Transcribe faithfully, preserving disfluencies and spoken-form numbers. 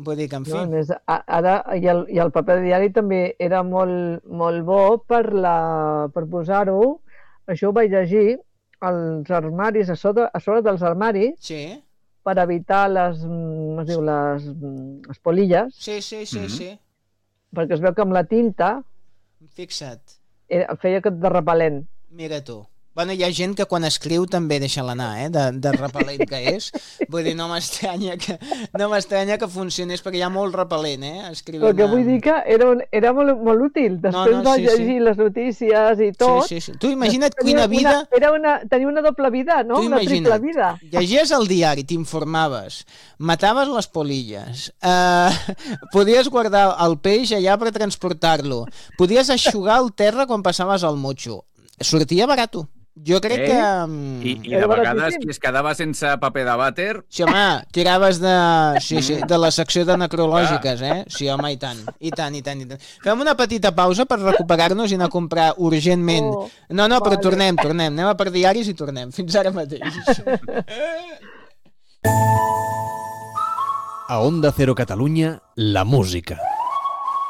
Vull dir que, en fi... No, a més, ara, i el, i el paper de diari també era molt, molt bo per, la, per posar-ho, això ho vaig llegir, als armaris, a sobre, a sobre dels armaris, Sí, per evitar les, mm, es diu, les, mm, les polilles, sí, sí, sí, Mhm. sí. perquè es veu que amb la tinta Fixa't. era, feia aquest de repel·lent. Mira tu. Bueno, hi ha gent que quan escriu també deixa l'anar, eh, de, de repel·lent que és. Vull dir, no m'estranya que, no m'estranya que funcionés, perquè hi ha molt repel·lent, eh, escrivint... Però que vull dir que era, un, era molt, molt útil. Després no, de sí, llegir sí. les notícies i tot... Sí, sí, sí. Tu imagina't tenia quina vida... Una, era una, tenia una doble vida, no? Tu Una triple imagina't, vida. llegies el diari, t'informaves, mataves les polilles, eh, podies guardar el peix allà per transportar-lo, podies eixugar el terra quan passaves el motxo. Sortia barato. Jo crec Eh? que... I, i de Era vegades baratíssim. qui es quedava sense paper de vàter... Sí, home, tiraves de... Sí, sí, de la secció de necrològiques, eh? Sí, home, i tant, i tant, i tant, i tant. Fem una petita pausa per recuperar-nos i anar a comprar urgentment. Oh, No, no, però vale. tornem, tornem. Anem a per diaris i tornem. Fins ara mateix. A Onda Cero Catalunya, la música.